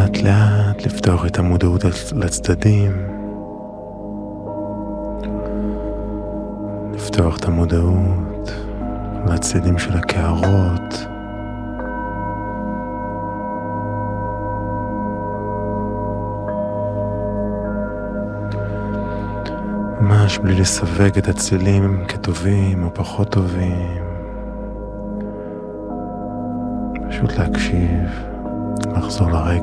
לאט לאט לפתוח את המודעות לצדדים, לפתוח את המודעות לצדדים של הקערות, ממש בלי לסווג את הצלילים כטובים או פחות טובים, פשוט להקשיב, לחזור לרגע.